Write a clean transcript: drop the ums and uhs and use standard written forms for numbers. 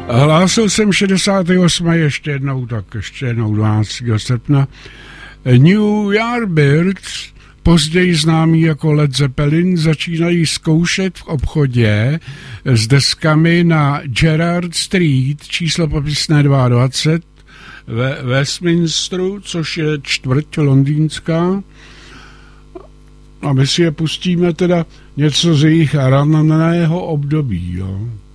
Hlásil jsem 68. ještě jednou 12. srpna. New Yardbirds, později známý jako Led Zeppelin, začínají zkoušet v obchodě s deskami na Gerrard Street, číslo popisné 22, ve Westminsteru, což je čtvrť londýnská. A my si je pustíme teda něco z jejich raného období, jo.